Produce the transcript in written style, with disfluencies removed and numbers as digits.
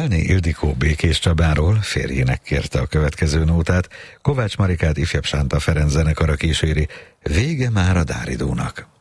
Pálné Ildikó Békéscsabáról, férjének kérte a következő nótát, Kovács Marikát Ifjabb Sánta Ferenc zenekara kíséri, Vége már a Dáridónak.